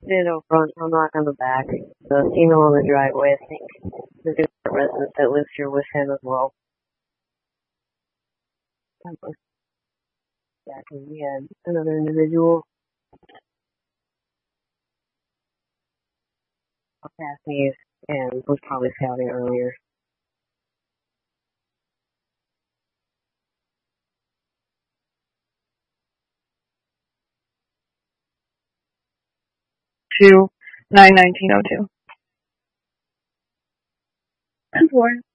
Did a front, I'll knock on the back. The female on the driveway, I think. The different resident that lives here with him as well. That was back when we had another individual pass me and was probably scouting earlier. To 91902. 10-4.